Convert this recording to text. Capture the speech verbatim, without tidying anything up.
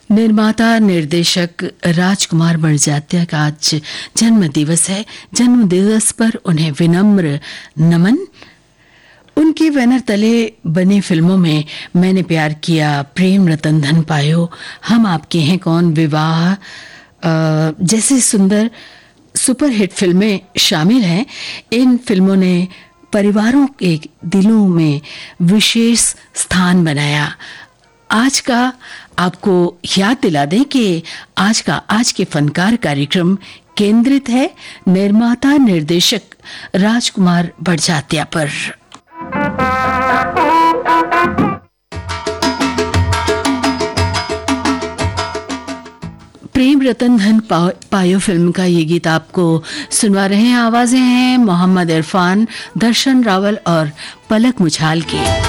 निर्माता निर्देशक राजकुमार बड़जात्या का आज जन्म दिवस है। जन्म दिवस पर उन्हें विनम्र नमन। उनके बैनर तले बनी फिल्मों में मैंने प्यार किया, प्रेम रतन धन पायो, हम आपके हैं कौन, विवाह जैसी सुंदर सुपरहिट फिल्में शामिल हैं। इन फिल्मों ने परिवारों के दिलों में विशेष स्थान बनाया। आज का आपको याद दिला दें कि आज का आज के फनकार कार्यक्रम केंद्रित है निर्माता निर्देशक राजकुमार बड़जात्या पर। प्रेम रतन धन पायो फिल्म का ये गीत आपको सुनवा रहे हैं। आवाजें हैं मोहम्मद इरफान, दर्शन रावल और पलक मुछाल की।